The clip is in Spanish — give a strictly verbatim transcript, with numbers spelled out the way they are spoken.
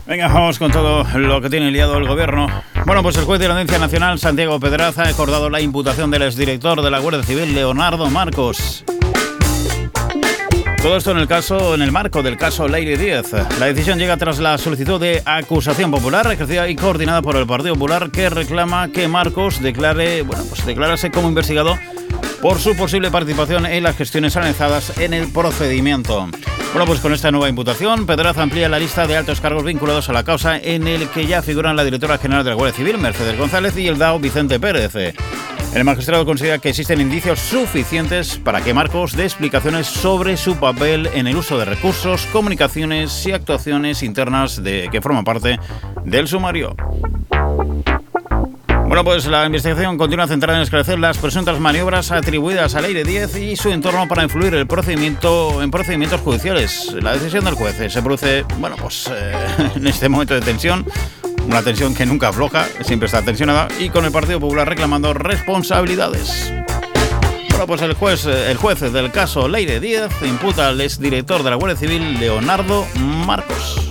Venga, vamos con todo lo que tiene liado el gobierno. Bueno, pues el juez de la Audiencia Nacional, Santiago Pedraza, ha acordado la imputación del exdirector de la Guardia Civil, Leonardo Marcos. Todo esto en el caso, en el marco del caso Leire Díez. La decisión llega tras la solicitud de acusación popular ejercida y coordinada por el Partido Popular, que reclama que Marcos declare, bueno, pues declarase como investigado por su posible participación en las gestiones analizadas en el procedimiento. Bueno, pues con esta nueva imputación, Pedraza amplía la lista de altos cargos vinculados a la causa, en el que ya figuran la directora general de la Guardia Civil, Mercedes González, y el D A O, Vicente Pérez. El magistrado considera que existen indicios suficientes para que Marcos dé explicaciones sobre su papel en el uso de recursos, comunicaciones y actuaciones internas de que forman parte del sumario. Bueno, pues la investigación continúa centrada en esclarecer las presuntas maniobras atribuidas a Leire Díez y su entorno para influir el procedimiento en procedimientos judiciales. La decisión del juez se produce, bueno, pues eh, en este momento de tensión, una tensión que nunca afloja, siempre está tensionada, y con el Partido Popular reclamando responsabilidades. Bueno, pues el juez, el juez del caso Leire Díez imputa al exdirector de la Guardia Civil, Leonardo Marcos.